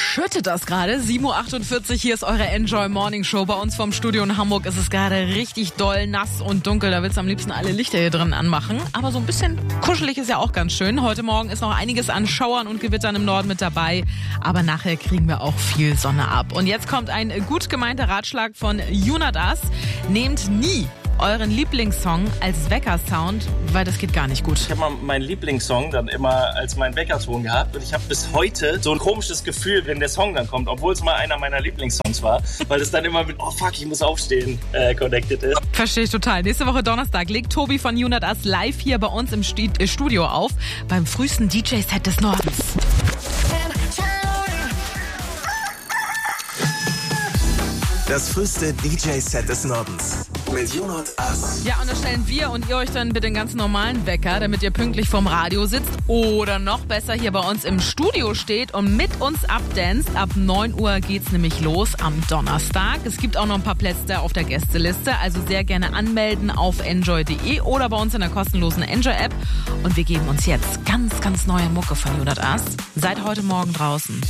schüttet das gerade. 7.48 Uhr, hier ist eure Enjoy Morning Show. Bei uns vom Studio in Hamburg ist es gerade richtig doll, nass und dunkel. Da willst du am liebsten alle Lichter hier drin anmachen. Aber so ein bisschen kuschelig ist ja auch ganz schön. Heute Morgen ist noch einiges an Schauern und Gewittern im Norden mit dabei. Aber nachher kriegen wir auch viel Sonne ab. Und jetzt kommt ein gut gemeinter Ratschlag von Jonas. Nehmt nie euren Lieblingssong als Weckersound, weil das geht gar nicht gut. Ich habe mal meinen Lieblingssong dann immer als meinen Weckerton gehabt und ich habe bis heute so ein komisches Gefühl, wenn der Song dann kommt, obwohl es mal einer meiner Lieblingssongs war, weil es dann immer mit oh fuck, ich muss aufstehen connected ist. Verstehe ich total. Nächste Woche Donnerstag legt Tobi von Jonas live hier bei uns im Studio auf, beim frühesten DJ-Set des Nordens. Das früheste DJ-Set des Nordens mit Jonas. Ja, und da stellen wir und ihr euch dann bitte den ganz normalen Wecker, damit ihr pünktlich vorm Radio sitzt oder noch besser hier bei uns im Studio steht und mit uns abdanzt. Ab 9 Uhr geht's nämlich los am Donnerstag. Es gibt auch noch ein paar Plätze auf der Gästeliste, also sehr gerne anmelden auf enjoy.de oder bei uns in der kostenlosen Enjoy-App. Und wir geben uns jetzt ganz, ganz neue Mucke von Jonas. Seid heute Morgen draußen.